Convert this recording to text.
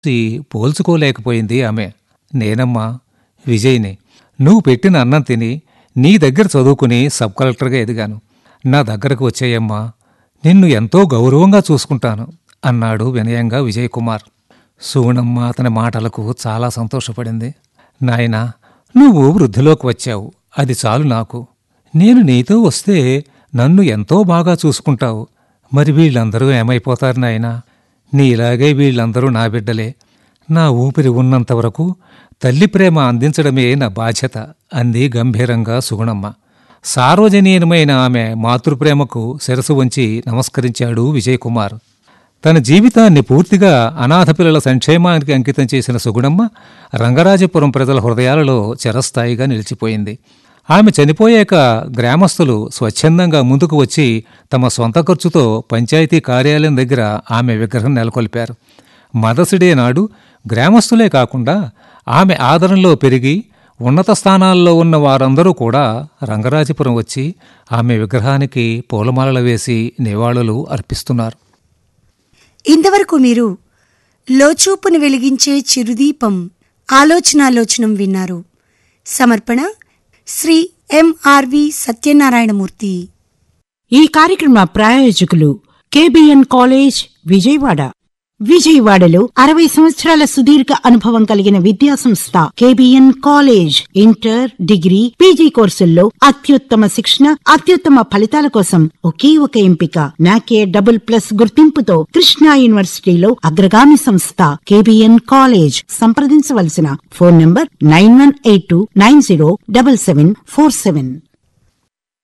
పోల్చుకోలేకపోయింది ఆమె. నేనమ్మా విజయ్ని. నువ్వు పెట్టిన అన్నం తిని నీ దగ్గర చదువుకుని సబ్ కలెక్టర్గా ఎదిగాను. నా దగ్గరకు వచ్చేయమ్మా, నిన్ను ఎంతో గౌరవంగా చూసుకుంటాను అన్నాడు వినయంగా విజయ్ కుమార్. సుగుణమ్మ అతని మాటలకు చాలా సంతోషపడింది. నాయనా, నువ్వు వృద్ధిలోకి వచ్చావు, అది చాలు నాకు. నేను నీతో వస్తే నన్ను ఎంతో బాగా చూసుకుంటావు. మరి వీళ్ళందరూ ఏమైపోతారు నాయనా? నీలాగే వీళ్ళందరూ నా బిడ్డలే. నా ఊపిరి ఉన్నంతవరకు తల్లి ప్రేమ అందించడమే నా బాధ్యత అంది గంభీరంగా సుగుణమ్మ. సార్వజనీయమైన ఆమె మాతృప్రేమకు శిరసు వంచి నమస్కరించాడు విజయ్ కుమార్. తన జీవితాన్ని పూర్తిగా అనాథ పిల్లల సంక్షేమానికి అంకితం చేసిన సుగుణమ్మ రంగరాజపురం ప్రజల హృదయాలలో చిరస్థాయిగా నిలిచిపోయింది. ఆమె చనిపోయాక గ్రామస్తులు స్వచ్ఛందంగా ముందుకు వచ్చి తమ సొంత ఖర్చుతో పంచాయతీ కార్యాలయం దగ్గర ఆమె విగ్రహం నెలకొల్పారు. మదర్స్ డే నాడు గ్రామస్తులే కాకుండా ఆమె ఆదరణలో పెరిగి ఉన్నత స్థానాల్లో ఉన్న వారందరూ కూడా రంగరాజపురం వచ్చి ఆమె విగ్రహానికి పూలమాలలు వేసి నివాళులు అర్పిస్తున్నారు. ఇంతవరకు మీరు లోచూపును వెలిగించే చిరుదీపం ఆలోచనాలోచనం విన్నారు. సమర్పణ శ్రీ ఎంఆర్వి సత్యనారాయణమూర్తి. ఈ కార్యక్రమ ప్రాయోజకులు కేబిఎన్ కాలేజ్ విజయవాడ. విజయవాడలో 60 సంవత్సరాల సుదీర్ఘ అనుభవం కలిగిన విద్యాసంస్థ KBN college. Inter, degree, PG కోర్సుల్లో అత్యుత్తమ శిక్షణ, అత్యుత్తమ ఫలితాల కోసం ఒకే ఒక ఎంపిక నాకే AA+ గుర్తింపుతో కృష్ణా యూనివర్సిటీలో అగ్రగామి సంస్థ కేబిఎన్ కాలేజ్. సంప్రదించవలసిన ఫోన్ నంబర్ 9182907747.